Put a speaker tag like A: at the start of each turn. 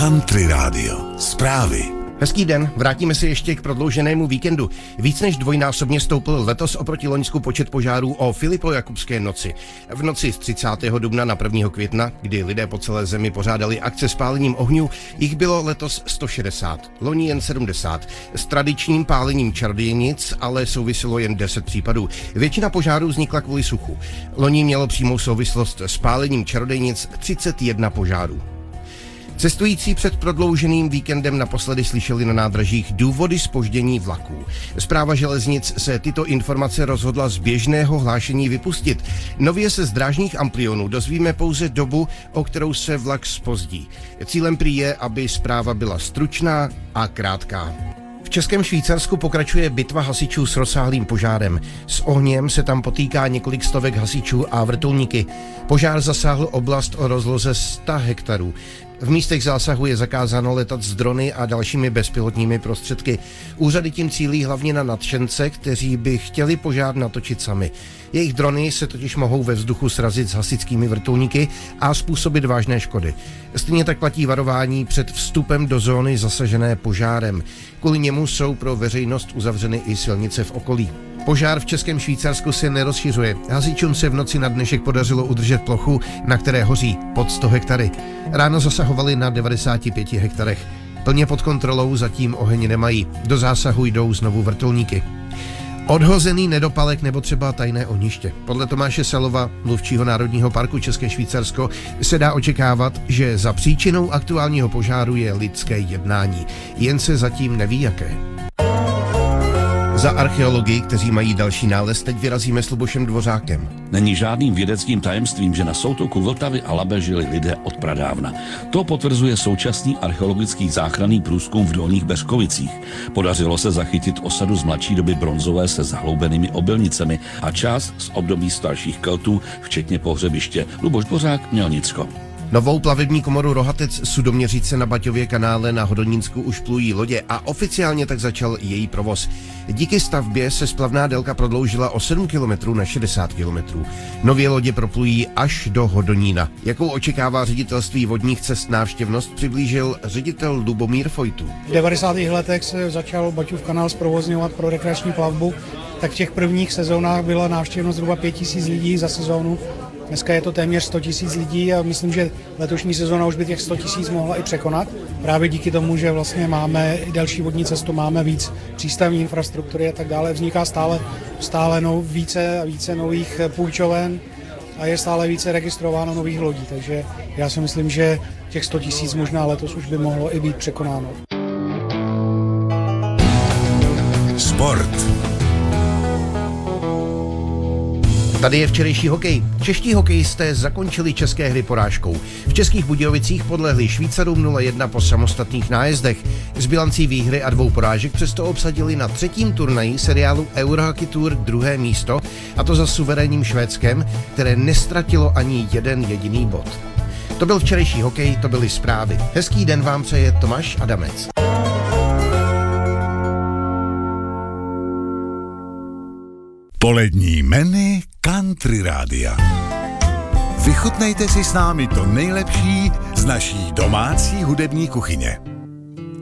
A: Country Radio. Zprávy.
B: Hezký den, vrátíme se ještě k prodlouženému víkendu. Víc než dvojnásobně stoupl letos oproti loňsku počet požárů o Filipojakubské noci. V noci z 30. dubna na 1. května, kdy lidé po celé zemi pořádali akce s pálením ohňů, jich bylo letos 160, loni jen 70. S tradičním pálením čarodějnic ale souviselo jen 10 případů. Většina požárů vznikla kvůli suchu. Loni mělo přímou souvislost s pálením čarodějnic 31 požárů. Cestující před prodlouženým víkendem naposledy slyšeli na nádražích důvody zpoždění vlaků. Správa železnic se tyto informace rozhodla z běžného hlášení vypustit. Nově se z drážních amplionů dozvíme pouze dobu, o kterou se vlak zpozdí. Cílem prý je, aby zpráva byla stručná a krátká. V Českém Švýcarsku pokračuje bitva hasičů s rozsáhlým požárem. S ohněm se tam potýká několik stovek hasičů a vrtulníky. Požár zasáhl oblast o rozloze 100 hektarů. V místech zásahu je zakázáno letat s drony a dalšími bezpilotními prostředky. Úřady tím cílí hlavně na nadšence, kteří by chtěli požár natočit sami. Jejich drony se totiž mohou ve vzduchu srazit s hasičskými vrtulníky a způsobit vážné škody. Stejně tak platí varování před vstupem do zóny zasažené požárem. Kvůli němu jsou pro veřejnost uzavřeny i silnice v okolí. Požár v Českém Švýcarsku se nerozšiřuje. Hasičům se v noci na dnešek podařilo udržet plochu, na které hoří pod 100 hektary. Ráno zasahovali na 95 hektarech. Plně pod kontrolou zatím oheň nemají. Do zásahu jdou znovu vrtulníky. Odhozený nedopalek nebo třeba tajné ohniště. Podle Tomáše Salova, mluvčího Národního parku České Švýcarsko, se dá očekávat, že za příčinou aktuálního požáru je lidské jednání. Jen se zatím neví jaké. Za archeology, kteří mají další nález, teď vyrazíme s Lubošem Dvořákem.
C: Není žádným vědeckým tajemstvím, že na soutoku Vltavy a Labe žili lidé od pradávna. To potvrzuje současný archeologický záchranný průzkum v Dolních Beřkovicích. Podařilo se zachytit osadu z mladší doby bronzové se zahloubenými obilnicemi a část z období starších Keltů, včetně pohřebiště. Luboš Dvořák, Mělnicko.
B: Novou plavební komoru Rohatec Sudoměřice na Baťově kanále na Hodonínsku už plují lodě a oficiálně tak začal její provoz. Díky stavbě se splavná délka prodloužila o 7 km na 60 km. Nově lodě proplují až do Hodonína. Jakou očekává ředitelství vodních cest návštěvnost, přiblížil ředitel Lubomír Fojtu.
D: V 90. letech se začal Baťův kanál zprovozňovat pro rekreační plavbu, tak v těch prvních sezónách byla návštěvnost zhruba 5 000 lidí za sezónu. Dneska je to téměř 100 000 lidí a myslím, že letošní sezóna už by těch 100 000 mohla i překonat. Právě díky tomu, že vlastně máme i další vodní cestu, máme víc přístavní infrastruktury a tak dále. Vzniká stále více a více nových půjčoven a je stále více registrováno nových lodí. Takže já si myslím, že těch 100 000 možná letos už by mohlo i být překonáno.
A: Sport.
B: Tady je včerejší hokej. Čeští hokejisté zakončili české hry porážkou. V Českých Budějovicích podlehli Švýcarům 0-1 po samostatných nájezdech. S bilancí výhry a 2 porážek přesto obsadili na 3. turnaji seriálu Eurohockey Tour 2. místo, a to za suverénním Švédskem, které nestratilo ani jeden jediný bod. To byl včerejší hokej, to byly zprávy. Hezký den vám přeje Tomáš Adamec.
A: Polední menu Country Rádia. Vychutnejte si s námi to nejlepší z naší domácí hudební kuchyně.